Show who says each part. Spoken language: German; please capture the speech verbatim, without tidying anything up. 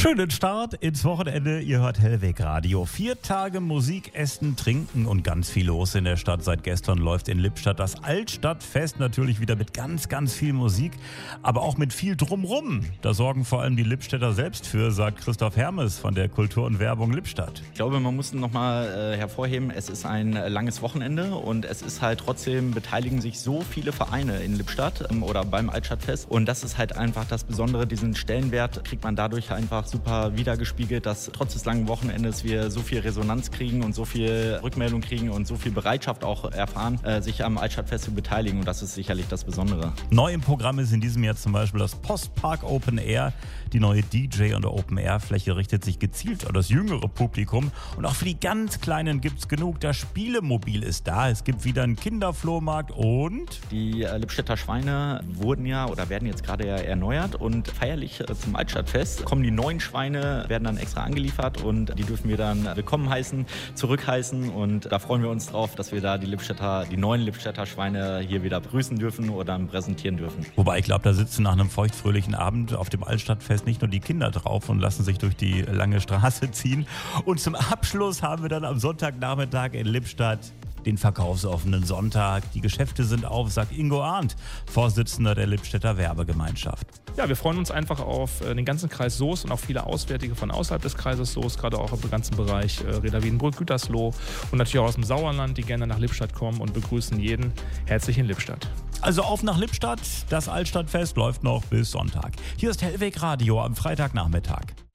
Speaker 1: Schönen Start ins Wochenende. Ihr hört Hellweg Radio. Vier Tage Musik, Essen, Trinken und ganz viel los in der Stadt. Seit gestern läuft in Lippstadt das Altstadtfest. Natürlich wieder mit ganz, ganz viel Musik, aber auch mit viel Drumrum. Da sorgen vor allem die Lippstädter selbst für, sagt Christoph Hermes von der Kultur und Werbung Lippstadt.
Speaker 2: Ich glaube, man muss nochmal äh, hervorheben, es ist ein langes Wochenende und es ist halt trotzdem, beteiligen sich so viele Vereine in Lippstadt ähm, oder beim Altstadtfest. Und das ist halt einfach das Besondere, diesen Stellenwert kriegt man dadurch einfach super wiedergespiegelt, dass trotz des langen Wochenendes wir so viel Resonanz kriegen und so viel Rückmeldung kriegen und so viel Bereitschaft auch erfahren, äh, sich am Altstadtfest zu beteiligen. Und das ist sicherlich das Besondere.
Speaker 1: Neu im Programm ist in diesem Jahr zum Beispiel das Postpark Open Air. Die neue D J- und Open-Air-Fläche richtet sich gezielt an das jüngere Publikum. Und auch für die ganz Kleinen gibt es genug. Das Spielemobil ist da. Es gibt wieder einen Kinderflohmarkt und...
Speaker 2: Die äh, Lippstädter Schweine wurden ja oder werden jetzt gerade ja erneuert. Und feierlich äh, zum Altstadtfest kommen die neuen Schweine, werden dann extra angeliefert. Und die dürfen wir dann willkommen heißen, zurückheißen. Und da freuen wir uns drauf, dass wir da die Lippstädter, die neuen Lippstädter Schweine hier wieder begrüßen dürfen oder präsentieren dürfen.
Speaker 1: Wobei ich glaube, da sitzen nach einem feuchtfröhlichen Abend auf dem Altstadtfest nicht nur die Kinder drauf und lassen sich durch die lange Straße ziehen. Und zum Abschluss haben wir dann am Sonntagnachmittag in Lippstadt den verkaufsoffenen Sonntag. Die Geschäfte sind auf, sagt Ingo Arndt, Vorsitzender der Lippstädter Werbegemeinschaft.
Speaker 3: Ja, wir freuen uns einfach auf den ganzen Kreis Soest und auch viele Auswärtige von außerhalb des Kreises Soest, gerade auch im ganzen Bereich äh, Reda Wiedenbrück, Gütersloh und natürlich auch aus dem Sauerland, die gerne nach Lippstadt kommen und begrüßen jeden herzlich in Lippstadt.
Speaker 1: Also auf nach Lippstadt, das Altstadtfest läuft noch bis Sonntag. Hier ist Hellweg Radio am Freitagnachmittag.